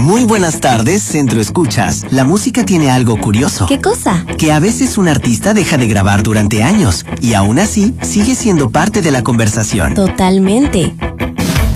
Muy buenas tardes, Centro Escuchas. La música tiene algo curioso. ¿Qué cosa? Que a veces un artista deja de grabar durante años y aún así sigue siendo parte de la conversación. Totalmente.